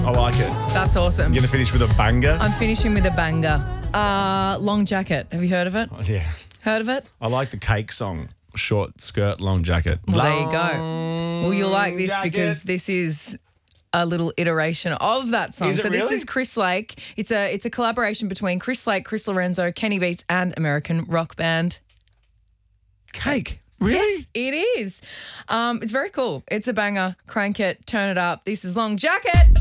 I like it. That's awesome. You're going to finish with a banger? I'm finishing with a banger. Long Jacket. Have you heard of it? Yeah. Heard of it? I like the Cake song. Short skirt, long jacket. Well, there you go. Well, you'll like this jacket. because this is a little iteration of that song. Is it So this really? is Chris Lake. It's a collaboration between Chris Lake, Chris Lorenzo, Kenny Beats, and American rock band. Cake. Really? Yes, it is. It's very cool. It's a banger. Crank it, turn it up. This is Long Jacket.